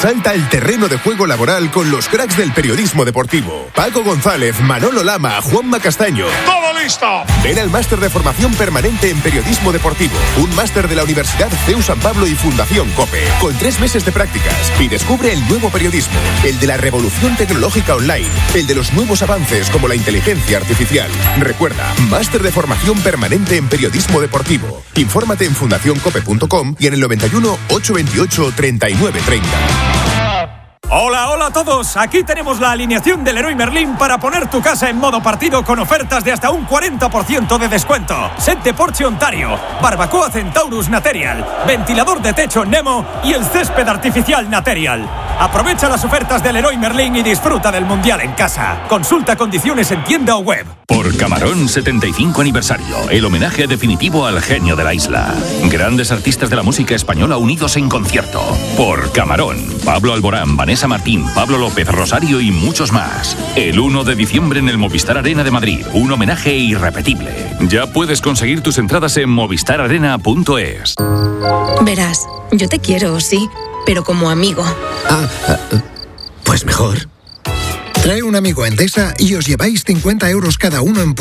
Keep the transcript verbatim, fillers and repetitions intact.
Salta al terreno de juego laboral con los cracks del periodismo deportivo. Paco González, Manolo Lama, Juanma Castaño. ¡Todo listo! Ven al máster de formación permanente en periodismo deportivo. Un máster de la Universidad C E U San Pablo y Fundación COPE. Con tres meses de prácticas. Y descubre el nuevo periodismo. El de la revolución tecnológica online. El de los nuevos avances como la inteligencia artificial. Recuerda, máster de formación permanente en periodismo deportivo. Infórmate en fundación cope punto com y en el noventa y uno, ochocientos veintiocho, treinta y nueve treinta. Hola, hola a todos. Aquí tenemos la alineación del Leroy Merlin para poner tu casa en modo partido con ofertas de hasta un cuarenta por ciento de descuento. Set de Porsche Ontario, barbacoa Centaurus Material, ventilador de techo Nemo y el césped artificial Material. Aprovecha las ofertas del Leroy Merlin y disfruta del Mundial en casa. Consulta condiciones en tienda o web. Por Camarón setenta y cinco aniversario, el homenaje definitivo al genio de la isla. Grandes artistas de la música española unidos en concierto. Por Camarón, Pablo Alborán, Vanessa Martín, Pablo López, Rosario y muchos más. El uno de diciembre en el Movistar Arena de Madrid, un homenaje irrepetible. Ya puedes conseguir tus entradas en movistar arena punto es. Verás, yo te quiero, sí, pero como amigo. Ah, pues mejor. Trae un amigo a Endesa y os lleváis cincuenta euros cada uno en